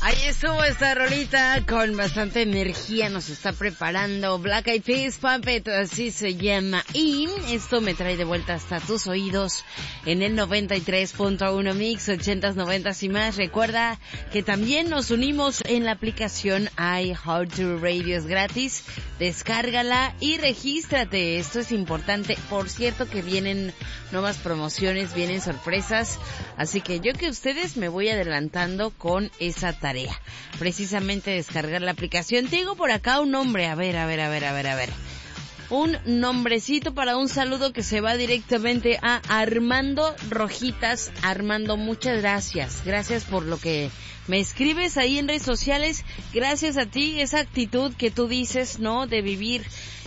Ahí estuvo esta rolita con bastante energía, nos está preparando Black Eyed Peas, Puppet, así se llama. Y esto me trae de vuelta hasta tus oídos en el 93.1 Mix, 80s, 90s y más. Recuerda que también nos unimos en la aplicación iHeartRadio, es gratis. Descárgala y regístrate, esto es importante. Por cierto que vienen nuevas promociones, vienen sorpresas, así que yo que ustedes me voy adelantando con esa tarea. Precisamente descargar la aplicación. Te digo por acá un nombre, a ver. Un nombrecito para un saludo que se va directamente a Armando Rojitas. Armando, muchas gracias. Gracias por lo que me escribes ahí en redes sociales. Gracias a ti, esa actitud que tú dices, ¿no? De vivir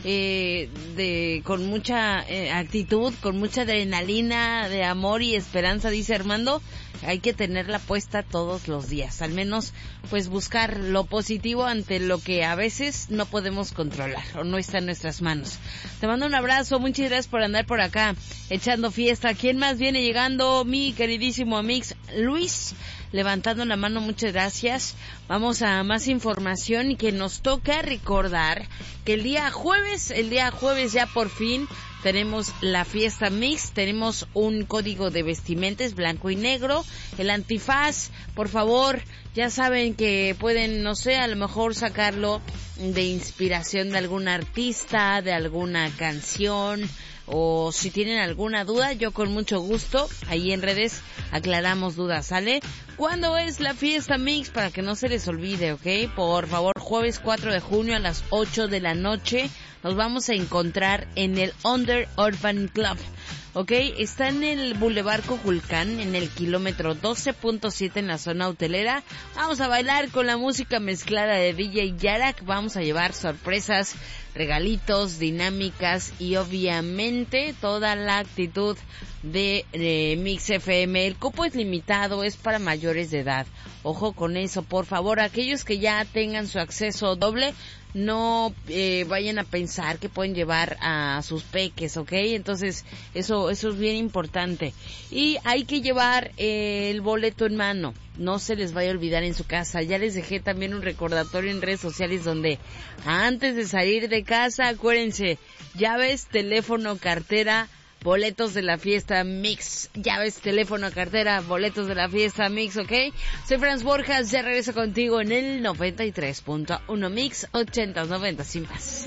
con mucha actitud, con mucha adrenalina, de amor y esperanza, dice Armando. Hay que tenerla puesta todos los días, al menos pues buscar lo positivo ante lo que a veces no podemos controlar o no está en nuestras manos. Te mando un abrazo, muchas gracias por andar por acá echando fiesta. ¿Quién más viene llegando? Mi queridísimo Amix Luis, levantando la mano, muchas gracias. Vamos a más información y que nos toca recordar que el día jueves ya por fin tenemos la fiesta mix, tenemos un código de vestimentas blanco y negro, el antifaz, por favor, ya saben que pueden, no sé, a lo mejor sacarlo de inspiración de algún artista, de alguna canción, o si tienen alguna duda, yo con mucho gusto, ahí en redes aclaramos dudas, ¿sale? ¿Cuándo es la fiesta mix? Para que no se les olvide, ¿ok? Por favor, jueves 4 de junio a las 8 de la noche, nos vamos a encontrar en el Under Urban Club, ¿ok? Está en el Boulevard Coculcán, en el kilómetro 12.7 en la zona hotelera. Vamos a bailar con la música mezclada de DJ Yarak, vamos a llevar sorpresas, regalitos, dinámicas y obviamente toda la actitud de Mix FM. El cupo es limitado, es para mayores de edad. Ojo con eso, por favor, aquellos que ya tengan su acceso doble, no vayan a pensar que pueden llevar a sus peques, ¿ok? Entonces, eso es bien importante. Y hay que llevar el boleto en mano, no se les vaya a olvidar en su casa. Ya les dejé también un recordatorio en redes sociales donde antes de salir de casa, acuérdense, llaves, teléfono, cartera, boletos de la fiesta mix, llaves, teléfono, cartera, boletos de la fiesta mix, ¿ok? Soy Franz Borjas, ya regreso contigo en el 93.1 Mix, 80s, 90s y más.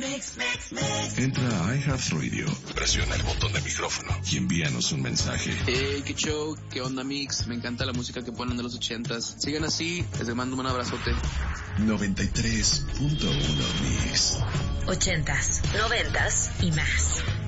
Entra a iHeartRadio, presiona el botón de micrófono y envíanos un mensaje. Hey, qué show, qué onda Mix, me encanta la música que ponen de los 80s. Sigan así, les mando un abrazote. 93.1 Mix. 80s, 90s y más.